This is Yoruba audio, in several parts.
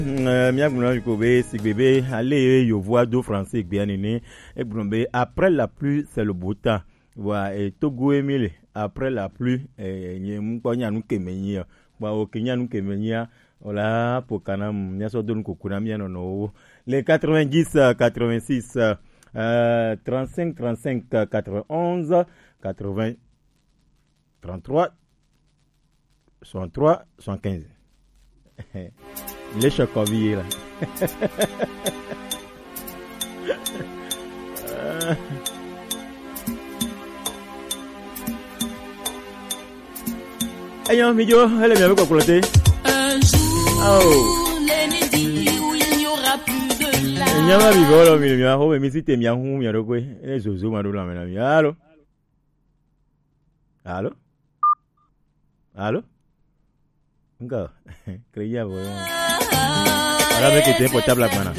Après la pluie, c'est le beau temps. Et Togo Emile, après la pluie, les 90, 86, 35, 35, 91, 80, 33, 63, 75. Les chocoviers là. Ayant milieu, elle est bien avec quoi coloter. Un jour, l'ennemi où il n'y aura plus de larmes. Il y a ma vigole, mais si t'es bien, il y a quoi? Et Zozo m'a donné la main. Allô? Allô? Allô? Encore. Créa, voilà. Alors, avec était portable à mana.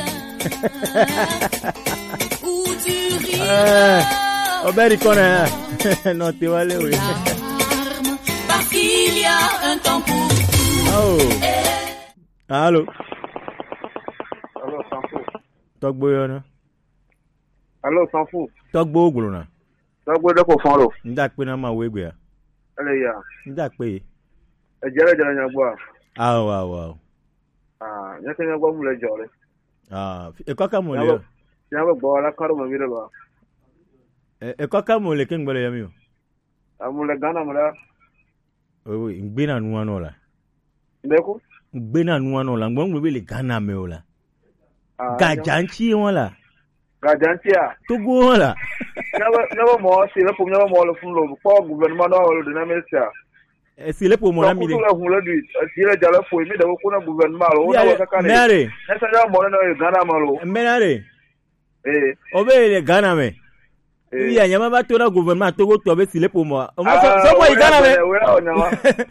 Où tu riras. Oh, ben, il connaît. Non, tu vas aller, oui. Parce qu'il y a un temps pour tout. Oh. Allô? Allô, s'en fout. Togbo, yana. Allô, s'en fout. Togbo, goulona. Togbo, de quoi font l'eau? Ndak, pe na ma wegwe ya. Allez, ya. Ndak, pe. Jere, nyagwa. Ah, wow. Ah, nyaka nyagwa mule jore. Ah, e kwa ka mole. Nyagwa bo la karo ma vile ba. E kwa ka mole ke ngbele yami o. Amule gana mula. Oui, ngbena nuwa no la. Ndeko? Ngbena nuwa no la, ngbe le Ghana me o la. Gajanchi won la. Gajantia. Togo won la. Never more, see le nyaba mo le fun lo, po gouvernement no lo de na mesia. Si le pour mon ami. Tout le monde dit, si le jala fo mi de ko na gouvernement lo, na wa ka Nare. Nessa ja mo na Ghana malo. Menare. Obe le Ghana me. Il y a nyama ba to na gouvernement Togo to be si le pour moi. So moi il Ghana me.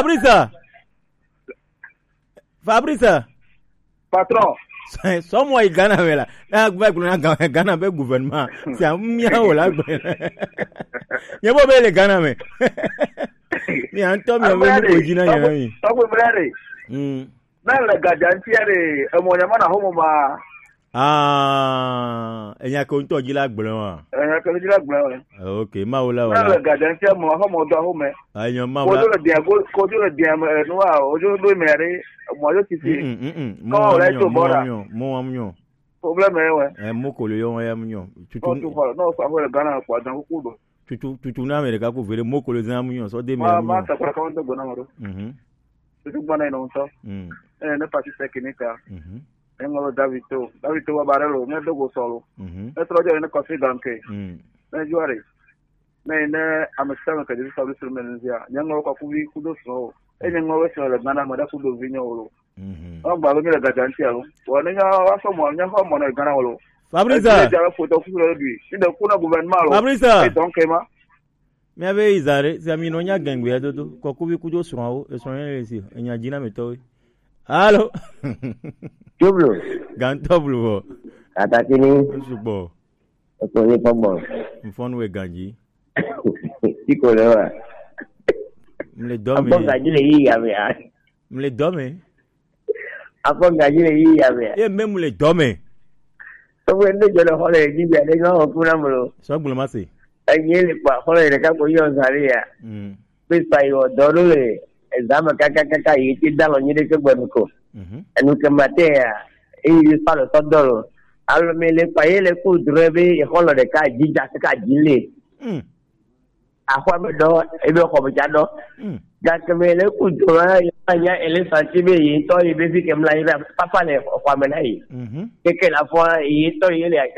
Fabrice. Patron. So moi il Ghana me la. Na Ghana be gouvernement. C'est un miao la. Nyabo be le Ghana me. Ni anto mi ame ko jina yana mi. Togbo brere. Na le gajantia re mo nyama na homo ma. Ah, enya ko nto jila gbere wa. Enya ko jila gbere wa. Okay, ma wala wala. Na le gajantia mo homo do home. Ayo ma wala. Ko do le dia no wa ojo do mere mo yo ti fi. Ko le to bora. Mo amnyo. Problem e we. Mo ko le yo ya amnyo. Tutu no fa ho le Ghana kwa dan ku do. Tutu na America ko vere mo ko le zan amnyo so de me. Ma ta kwa ka ndo gona maro. Tutu bana ino so. Ne pati teknika. Engolo Davito wa barelo ne dogo solo. Troje ne kofi danke. Ne juare. Ne amestama ka divi sabu sur menzia. Nyango kwa kuvi kudo so. Nyango so le Ghana mada kudo vinyo olo. Ba lo mi le gajanti alo. Wa ne nya wa so mo nya ho mo na Ghana olo. Fabrice. Ja photo kulo bi. Inde kuna gouvernement alo. Fabrice. Donc ema. Mi ave izare, si amino nya gengwe ya dodo. Kwa kuvi kudo so awo, e so yen lesi. Enya jina meto. Allô? Tublo. Gantoblo. Atakini. Subo. Okoni pomo. Mfonu we ganji. Iko lewa. Mle dome. Apo ganji le yi ya me. Mle dome. Apo ganji le yi ya me. E même le dome. So we ndo jolo hole ji bi ale ngo kuna mulo. So gbulo mase. Ayele pa hole le ka ko yo zaria. Pe pa yo dolo le. Exame kaka yi ti dalo nyide ke gbenuko. Enu ke matea e palo todoro. Alo me le paye ku drebe e holo de ka jija se ka jile. Akwa me do e be ko bjado. Ga ke me le ku dora ya ele santi be yi to yi be fi ke mla yi papa le kwa me na yi. Ke la fois yi to yi le